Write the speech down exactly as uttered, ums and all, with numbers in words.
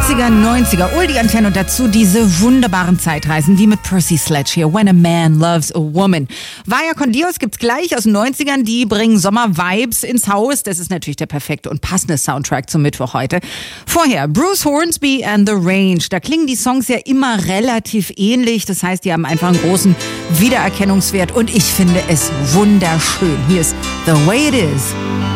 achtziger, neunziger, Oldie Antenne und dazu diese wunderbaren Zeitreisen, wie mit Percy Sledge hier, When a Man Loves a Woman. Vaya con Dios gibt's gleich aus den neunzigern, die bringen Sommer-Vibes ins Haus. Das ist natürlich der perfekte und passende Soundtrack zum Mittwoch heute. Vorher Bruce Hornsby and the Range. Da klingen die Songs ja immer relativ ähnlich. Das heißt, die haben einfach einen großen Wiedererkennungswert und ich finde es wunderschön. Hier ist The Way It Is.